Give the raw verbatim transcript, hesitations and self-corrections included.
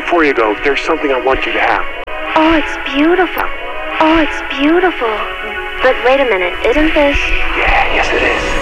before you go, there's something I want you to have. Oh, it's beautiful. Oh, it's beautiful. But wait a minute, isn't this... Yeah, yes it is.